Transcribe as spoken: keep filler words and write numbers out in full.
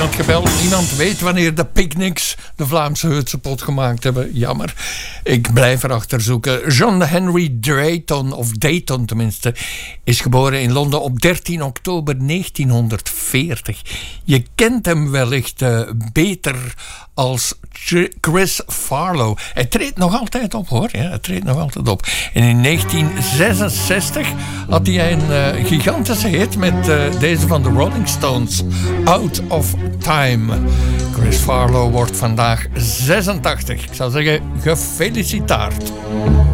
niemand gebeld. Niemand weet wanneer de Picnics de Vlaamse hutsenpot gemaakt hebben. Jammer. Ik blijf erachter zoeken. John Henry Drayton, of Dayton tenminste, is geboren in Londen op dertien oktober negentienhonderdveertig. Je kent hem wellicht uh, beter als Chris Farlow. Hij treedt nog altijd op, hoor. Ja, hij treedt nog altijd op. En in negentien zesenzestig had hij een uh, gigantische hit met uh, deze van de Rolling Stones, Out of Time. Chris Farlow wordt vandaag zesentachtig. Ik zou zeggen, gefeliciteerd.